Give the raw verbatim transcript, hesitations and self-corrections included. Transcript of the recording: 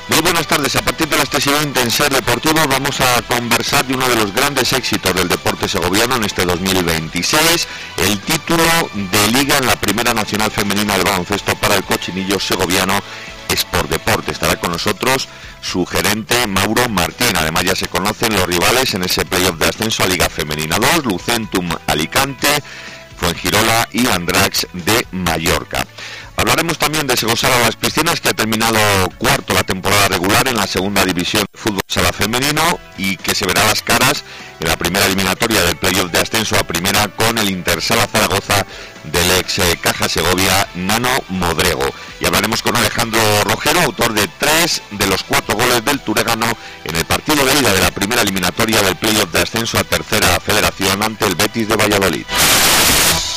Muy buenas tardes. A partir de las tres y veinte en Ser Deportivo vamos a conversar de uno de los grandes éxitos del deporte segoviano en este dos mil veintiséis, el título de Liga en la Primera Nacional Femenina de Baloncesto para el Cochinillo Segoviano Sport Deporte. Estará con nosotros su gerente Mauro Martín. Además ya se conocen los rivales en ese playoff de ascenso a Liga Femenina dos, Lucentum Alicante, Fuengirola y Andrax de Mallorca. Hablaremos también de Segosala Las Piscinas, que ha terminado cuarto la temporada regular en la segunda división de fútbol sala femenino y que se verá las caras en la primera eliminatoria del playoff de ascenso a primera con el Intersala Zaragoza del ex eh, Caja Segovia Nano Modrego. Y hablaremos con Alejandro Rojero, autor de tres de los cuatro goles del Turegano en el partido de ida de la primera eliminatoria del playoff de ascenso a tercera federación ante el Betis de Valladolid.